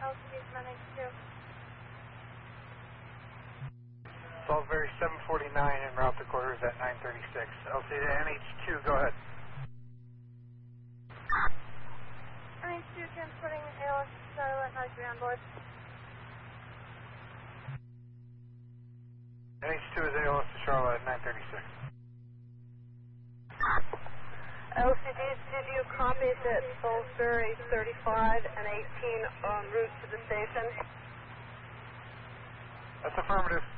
LCD's NH2. Salisbury 749 en route to quarters at 936. LCD NH2, go ahead. NH2 transporting ALS to Charlotte, How's on board? NH2 is ALS to Charlotte at 936. LCDs, did you copy that Salisbury 35 and 18 en route to the station? That's affirmative.